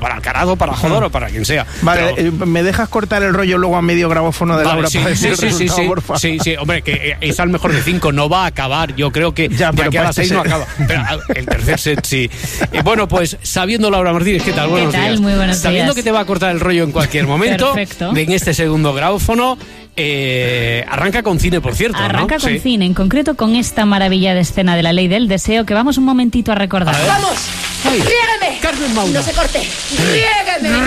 para Alcaraz o para Jodor o para quien sea. Vale, pero... ¿me dejas cortar el rollo luego a medio grabófono de Laura para decir el resultado, por favor? Sí, hombre, que es al mejor de 5, no va a acabar. Yo creo que ya, de aquí a las 6 no acaba. Pero el tercer set sí. Bueno, pues sabiendo, Laura Martínez, ¿qué tal? Buenos días. Muy buenos Sabiendo días. que te va a cortar el rollo en cualquier momento, en este segundo grabófono, arranca con cine, por cierto. Arranca con cine, en concreto con esta maravilla de escena de La Ley del Deseo que vamos un momentito a recordar. ¡Vamos! ¡Riégame! Carmen Maura. ¡No se corte! ¡Riégame!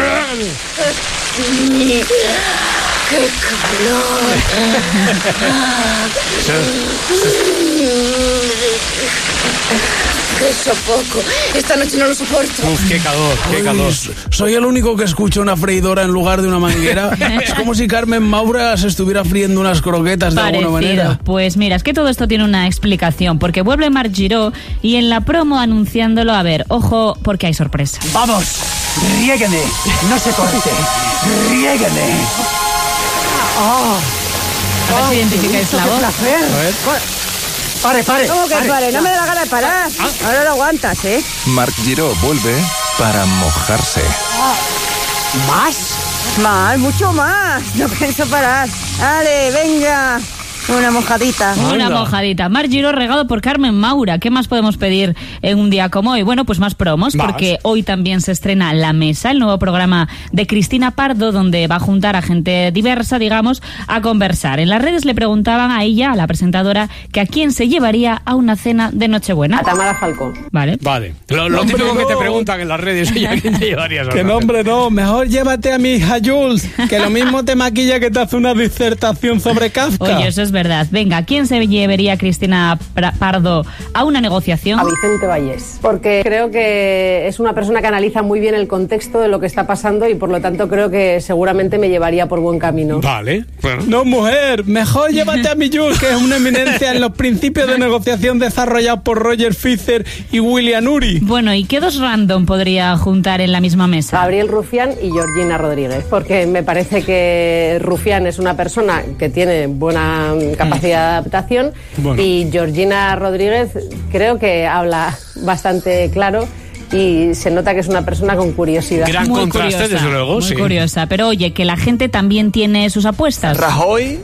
¡Qué calor! ¡Qué sofoco! Esta noche no lo soporto. Uf, qué calor. Soy el único que escucha una freidora en lugar de una manguera. Es como si Carmen Maura se estuviera friendo unas croquetas de alguna manera. Pues mira, es que todo esto tiene una explicación, porque vuelve Marc Giró y en la promo anunciándolo, a ver, ojo, porque hay sorpresa. ¡Vamos! ¡Riégueme! ¡No se corte! ¡Riégueme! A ver si identificáis la voz. ¡Placer! A ver. ¡Pare! ¿Cómo que pare? No me da la gana de parar. Ahora lo aguantas, ¿eh? Marc Giró vuelve para mojarse. Más, mucho más. No pienso parar. Dale, venga. Una mojadita. Una mojadita. Marc Giró regado por Carmen Maura. ¿Qué más podemos pedir en un día como hoy? Bueno, pues más promos, porque hoy también se estrena La Mesa, el nuevo programa de Cristina Pardo, donde va a juntar a gente diversa, digamos, a conversar. En las redes le preguntaban a ella, a la presentadora, que a quién se llevaría a una cena de Nochebuena. A Tamara Falcón. Vale. Lo típico que te preguntan en las redes, ¿y a quién te llevarías? Que nombre no, mejor llévate a mi hija Jules, que lo mismo te maquilla que te hace una disertación sobre Kafka. Oye, eso es verdad. Venga, ¿quién se llevaría a Cristina Pardo a una negociación? A Vicente Vallés, porque creo que es una persona que analiza muy bien el contexto de lo que está pasando y por lo tanto creo que seguramente me llevaría por buen camino. Vale, bueno. No, mujer, mejor llévate a mi Jules, que es una eminencia en los principios de negociación desarrollados por Roger Fisher y William Ury. Bueno, ¿y qué dos random podría juntar en la misma mesa? Gabriel Rufián y Georgina Rodríguez, porque me parece que Rufián es una persona que tiene buena capacidad de adaptación y Georgina Rodríguez creo que habla bastante claro y se nota que es una persona con curiosidad. Gran muy contraste, curiosa, desde luego, muy curiosa. Pero oye, que la gente también tiene sus apuestas. Rajoy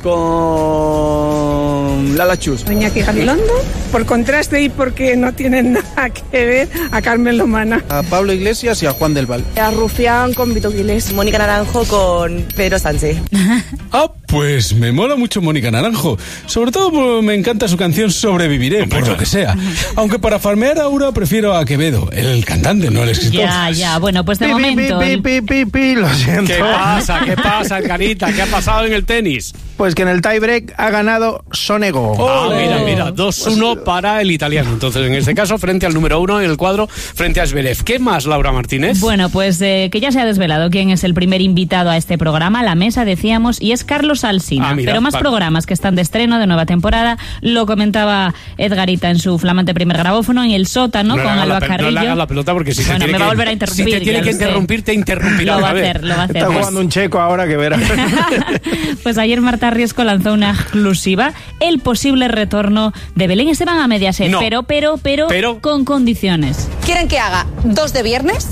con Lala Chus. Iñaki Gabilondo, por contraste y porque no tienen nada que ver, a Carmen Lomana. A Pablo Iglesias y a Juan del Val. A Rufián con Vito Quiles. Mónica Naranjo con Pedro Sánchez. Pues me mola mucho Mónica Naranjo. Sobre todo porque me encanta su canción Sobreviviré, por lo que sea. Aunque para farmear a Aura prefiero a Quevedo, el cantante, no el escritor. Ya, bueno, pues de momento... Lo siento. ¿Qué pasa, Carita? ¿Qué ha pasado en el tenis? Pues que en el tiebreak ha ganado Sonego. Mira, 2-1 para el italiano. Entonces, en este caso, frente al número 1 en el cuadro, frente a Zverev. ¿Qué más, Laura Martínez? Bueno, pues que ya se ha desvelado quién es el primer invitado a este programa, La Mesa, decíamos, y es Carlos Alsina. Pero más programas que están de estreno, de nueva temporada, lo comentaba Edgarita en su flamante primer grabófono, en El Sótano, con Alba Carrillo. No le hagas la pelota porque si me va a volver a interrumpir. Si te tiene que interrumpir, te interrumpirá. Lo va a hacer. Está jugando un checo ahora que verás. Pues ayer Marta Riesco lanzó una exclusiva, el posible retorno de Belén Esteban a Mediaset, pero con condiciones. ¿Quieren que haga 2 de viernes?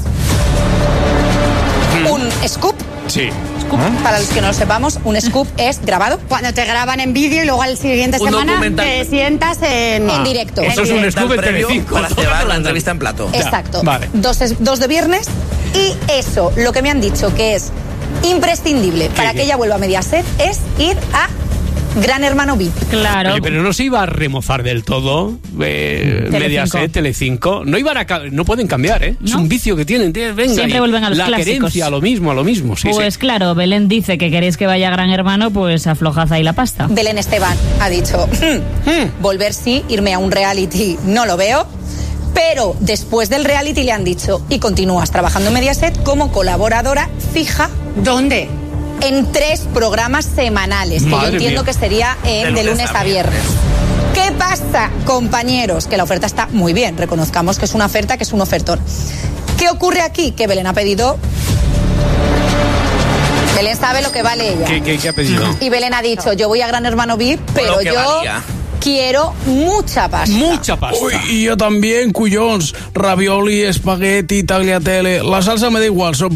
¿Un scoop? Sí. Para los que no lo sepamos, un scoop es grabado. Cuando te graban en vídeo y luego al siguiente semana te sientas en directo. Eso es un scoop en Telecinco. Para llevar la entrevista en plato. Exacto. Vale. 2 de viernes y eso, lo que me han dicho que es imprescindible para que ella vuelva a Mediaset es ir a Gran Hermano VIP. Claro. Oye, pero no se iba a remozar del todo Mediaset, Telecinco. No pueden cambiar, ¿eh? ¿No? Es un vicio que tienen. Venga, siempre vuelven a los clásicos. La querencia, a lo mismo. Sí, pues claro, Belén dice que queréis que vaya a Gran Hermano, pues aflojad ahí la pasta. Belén Esteban ha dicho, volver sí, irme a un reality no lo veo. Pero después del reality le han dicho, y continúas trabajando en Mediaset como colaboradora fija. ¿Dónde? En 3 programas semanales, que yo entiendo que sería de lunes a viernes. ¿Qué pasa, compañeros? Que la oferta está muy bien, reconozcamos que es una oferta, que es un ofertón. ¿Qué ocurre aquí? Que Belén ha pedido... Belén sabe lo que vale ella. ¿Qué ha pedido? Y Belén ha dicho, yo voy a Gran Hermano VIP, pero yo... quiero mucha pasta. Mucha pasta. Uy, y yo también, cuyons, ravioli, espagueti, tagliatelle. La salsa me da igual,